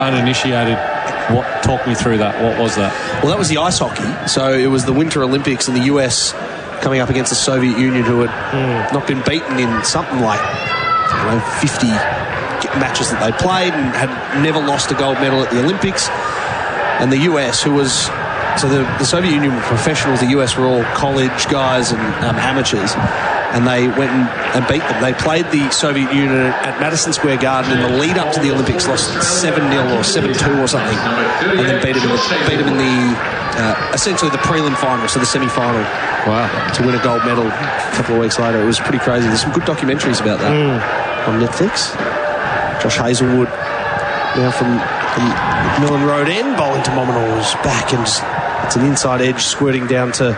uninitiated, talk me through that. What was that? Well, that was the ice hockey. So it was the Winter Olympics in the US coming up against the Soviet Union, who had not been beaten in something like 50 matches that they played and had never lost a gold medal at the Olympics. And the US, who was... So the Soviet Union were professionals, the US were all college guys and amateurs, and they went and beat them. They played the Soviet Union at Madison Square Garden in the lead up to the Olympics, lost 7-0 or 7-2 or something, and then beat them in the essentially the prelim final, so the semi-final. Wow. To win a gold medal a couple of weeks later. It was pretty crazy. There's some good documentaries about that on Netflix. Josh Hazelwood, now from the Millen Road end, bowling to Mominors back, and it's an inside edge squirting down to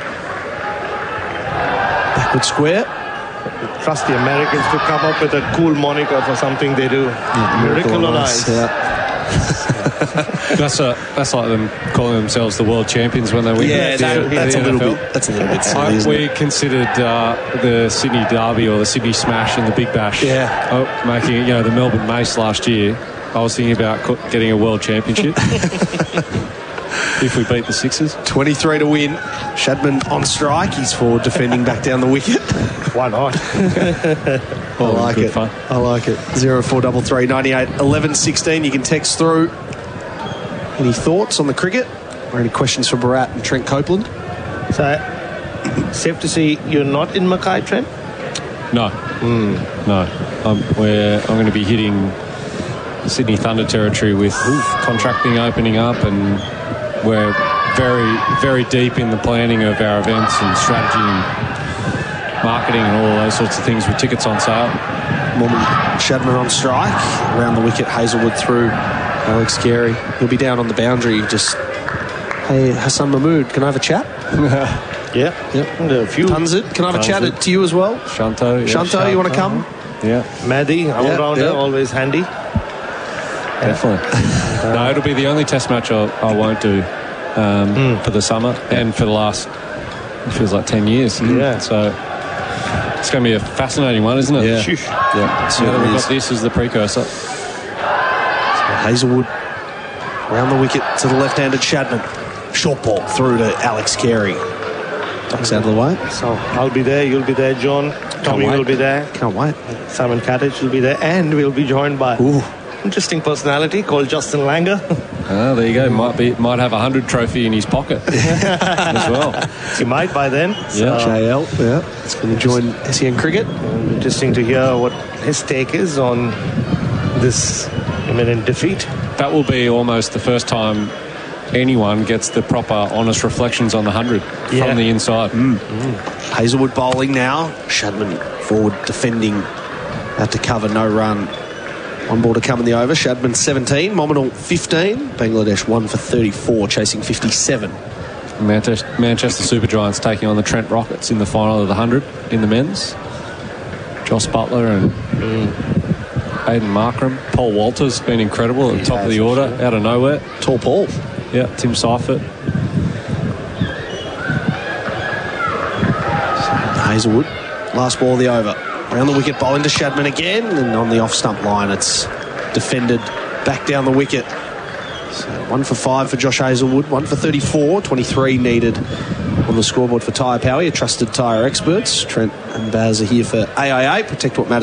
backward square. Trust the Americans to come up with a cool moniker for something they do. Miracle on Ice. That's like them calling themselves the world champions when they win. Yeah, that's a little bit silly, isn't we considered the Sydney Derby or the Sydney Smash and the Big Bash. Yeah. Making the Melbourne Mace last year. I was thinking about getting a world championship if we beat the Sixers. 23 to win. Shadman on strike. He's forward defending back down the wicket. Why not? I like it. Fun. I like it. 0433 98 11 16. You can text through any thoughts on the cricket or any questions for Bharat and Trent Copeland. So, safe to say you're not in Mackay, Trent? No. No. I'm going to be hitting Sydney Thunder territory with contracting opening up, and we're very, very deep in the planning of our events and strategy and marketing and all those sorts of things with tickets on sale. Shadman on strike. Around the wicket, Hazelwood through Alex Carey. He'll be down on the boundary. Just, hey, Hassan Mahmood, can I have a chat? Yep. A few. Tanzit, can I have a chat to you as well? Shanto, you want to come? Yeah. Maddy, all-rounder, always handy. Definitely. No, it'll be the only test match I won't do for the summer and for the last, it feels like 10 years. Yeah. So it's going to be a fascinating one, isn't it? Yeah. So we've got this as the precursor. So Hazelwood around the wicket to the left-handed Shadman. Short ball through to Alex Carey. Ducks out of the way. So I'll be there, you'll be there, John. Tommy will be there. Can't wait. Simon Cattich will be there, and we'll be joined by interesting personality called Justin Langer. There you go. Might have a 100 trophy in his pocket as well. He might by then. Yeah. JL. Yeah. It's going to join SEN Cricket. Interesting to hear what his take is on this imminent defeat. That will be almost the first time anyone gets the proper honest reflections on the 100 from the inside. Hazelwood bowling now. Shadman forward defending. Out to cover, no run. One ball to come in the over. Shadman 17, Mominal 15. Bangladesh 1 for 34, chasing 57. Manchester Super Giants taking on the Trent Rockets in the final of the 100 in the men's. Joss Butler and Aidan Markram. Paul Walters been incredible at the top of the order, out of nowhere. Tall Paul. Yeah, Tim Seifert. Hazelwood, last ball of the over. Around the wicket, bowling to Shadman again, and on the off-stump line, it's defended back down the wicket. So 1 for 5 for Josh Hazelwood, 1 for 34, 23 needed on the scoreboard for Tyre Power, your trusted tyre experts. Trent and Baz are here for AIA, protect what matters.